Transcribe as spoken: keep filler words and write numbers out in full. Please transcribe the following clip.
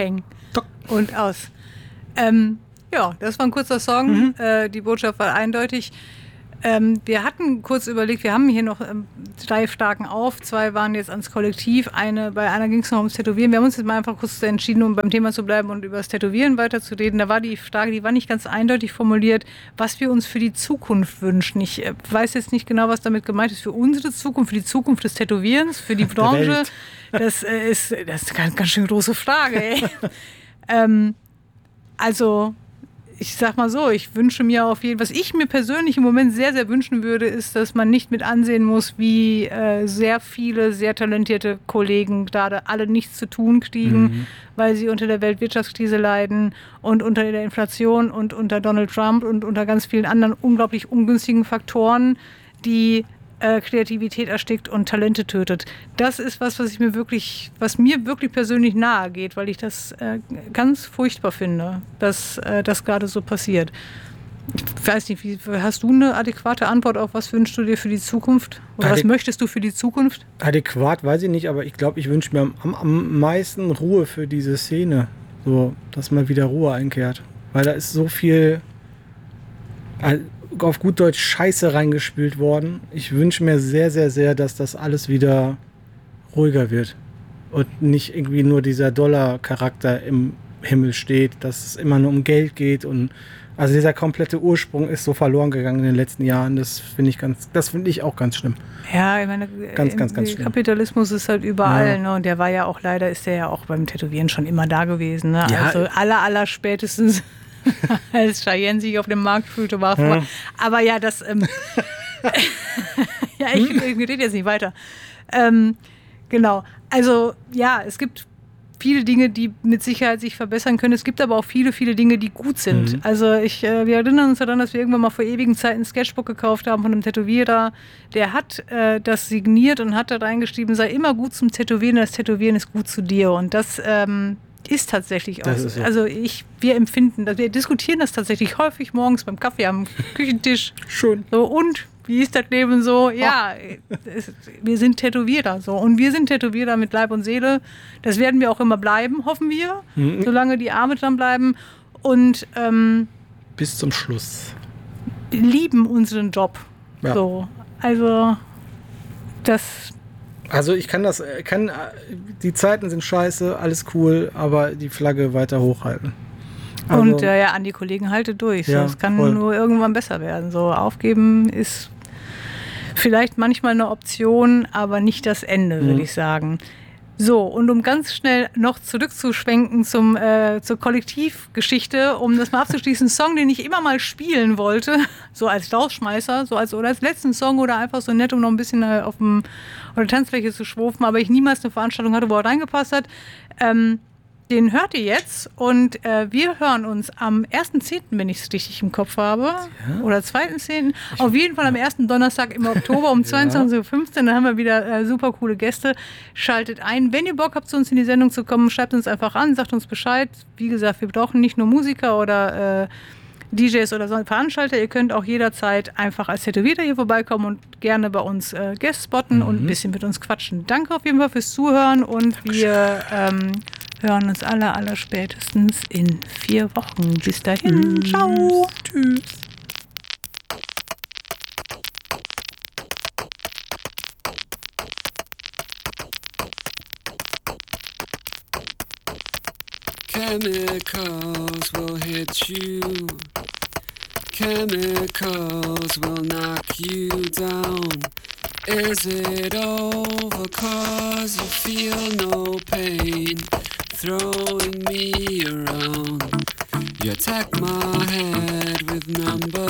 Peng. Tok. Und aus. Ähm, ja, das war ein kurzer Song. Mhm. Äh, die Botschaft war eindeutig. Ähm, wir hatten kurz überlegt, wir haben hier noch ähm, drei Starken auf. Zwei waren jetzt ans Kollektiv. Eine, bei einer ging es noch ums Tätowieren. Wir haben uns jetzt mal einfach kurz entschieden, um beim Thema zu bleiben und über das Tätowieren weiterzureden. Da war die Starke, die war nicht ganz eindeutig formuliert, was wir uns für die Zukunft wünschen. Ich äh, weiß jetzt nicht genau, was damit gemeint ist. Für unsere Zukunft, für die Zukunft des Tätowierens, für die Branche. Das, äh, ist, das ist eine ganz, ganz schön große Frage. Ey. ähm, also... Ich sag mal so, ich wünsche mir auf jeden Fall, was ich mir persönlich im Moment sehr, sehr wünschen würde, ist, dass man nicht mit ansehen muss, wie äh, sehr viele, sehr talentierte Kollegen gerade alle nichts zu tun kriegen, mhm. weil sie unter der Weltwirtschaftskrise leiden und unter der Inflation und unter Donald Trump und unter ganz vielen anderen unglaublich ungünstigen Faktoren, die äh, Kreativität erstickt und Talente tötet. Das ist was, was ich mir wirklich, was mir wirklich persönlich nahe geht, weil ich das äh, ganz furchtbar finde, dass äh, das gerade so passiert. Ich weiß nicht, wie, hast du eine adäquate Antwort auf, was wünschst du dir für die Zukunft? Oder Adäqu- was möchtest du für die Zukunft? Adäquat weiß ich nicht, aber ich glaube, ich wünsche mir am, am meisten Ruhe für diese Szene. So, dass mal wieder Ruhe einkehrt. Weil da ist so viel auf gut Deutsch Scheiße reingespült worden. Ich wünsche mir sehr, sehr, sehr, dass das alles wieder ruhiger wird. Und nicht irgendwie nur dieser Dollar-Charakter im Himmel steht, dass es immer nur um Geld geht und also dieser komplette Ursprung ist so verloren gegangen in den letzten Jahren. Das finde ich ganz, das finde ich auch ganz schlimm. Ja, ich meine, ganz, ganz, ganz schlimm. Kapitalismus ist halt überall, ja. ne? Und der war ja auch leider, ist der ja auch beim Tätowieren schon immer da gewesen, ne? Ja. Also aller, aller spätestens als Cheyenne sich auf dem Markt fühlte, war vor. Hm. Aber ja, das, ähm, ja, ich, ich rede jetzt nicht weiter. Ähm, genau. Also ja, es gibt viele Dinge, die mit Sicherheit sich verbessern können. Es gibt aber auch viele, viele Dinge, die gut sind. Mhm. Also ich, äh, wir erinnern uns daran, dass wir irgendwann mal vor ewigen Zeiten ein Sketchbook gekauft haben von einem Tätowierer. Der hat äh, das signiert und hat da reingeschrieben, sei immer gut zum Tätowieren, das Tätowieren ist gut zu dir. Und das ähm, ist tatsächlich auch so. So. Also ich, wir empfinden, wir diskutieren das tatsächlich häufig morgens beim Kaffee am Küchentisch. Schön. So, und wie ist das Leben so? Ja, es, wir sind Tätowierer so. Und wir sind Tätowierer mit Leib und Seele. Das werden wir auch immer bleiben, hoffen wir. Mhm. Solange die Arme dran bleiben. Und ähm, bis zum Schluss. Lieben unseren Job. Ja. So. Also das. Also ich kann das, kann, die Zeiten sind scheiße, alles cool, aber die Flagge weiter hochhalten. Also, und äh, ja, an die Kollegen, halte durch. Es ja, kann voll. Nur irgendwann besser werden. So, aufgeben ist vielleicht manchmal eine Option, aber nicht das Ende, mhm. würde ich sagen. So, und um ganz schnell noch zurückzuschwenken zum, äh, zur Kollektivgeschichte, um das mal abzuschließen, einen Song, den ich immer mal spielen wollte, so als Rausschmeißer, so als, oder als letzten Song oder einfach so nett, um noch ein bisschen äh, auf dem, auf der Tanzfläche zu schwufen, aber ich niemals eine Veranstaltung hatte, wo er reingepasst hat. Ähm, Den hört ihr jetzt und äh, wir hören uns am ersten zehnten, wenn ich es richtig im Kopf habe, ja. oder zweiten zehnten Auf jeden Fall am ersten Donnerstag im Oktober um zweiundzwanzig Uhr fünfzehn. Dann haben wir wieder äh, super coole Gäste. Schaltet ein. Wenn ihr Bock habt, zu uns in die Sendung zu kommen, schreibt uns einfach an, sagt uns Bescheid. Wie gesagt, wir brauchen nicht nur Musiker oder äh, D Js oder so Veranstalter. Ihr könnt auch jederzeit einfach als Tätowierer hier vorbeikommen und gerne bei uns äh, Guest spotten mhm. und ein bisschen mit uns quatschen. Danke auf jeden Fall fürs Zuhören und wir ähm, hören uns aller, aller spätestens in vier Wochen. Bis dahin. Tschüss. Ciao. Tschüss. Chemicals will hit you. Chemicals will knock you down. Is it over 'cause you feel no pain? Throwing me around. You attack my head with number